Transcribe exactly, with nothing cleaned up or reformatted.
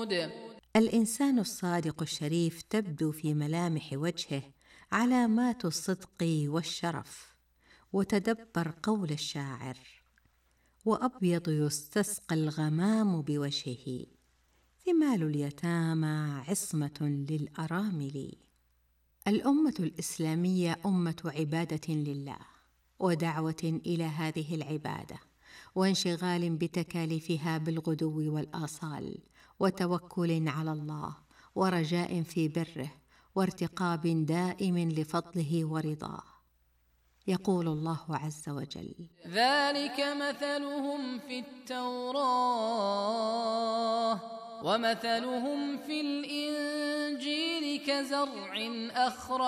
الإنسان الصادق الشريف تبدو في ملامح وجهه علامات الصدق والشرف. وتدبر قول الشاعر: وأبيض يستسقى الغمام بوجهه، ثمال اليتامى عصمة للأرامل. الأمة الإسلامية أمة عبادة لله، ودعوة إلى هذه العبادة، وانشغال بتكاليفها بالغدو والآصال، وتوكل على الله، ورجاء في بره، وارتقاب دائم لفضله ورضاه. يقول الله عز وجل: ذلك مثلهم في التوراة ومثلهم في الإنجيل كزرع أخرج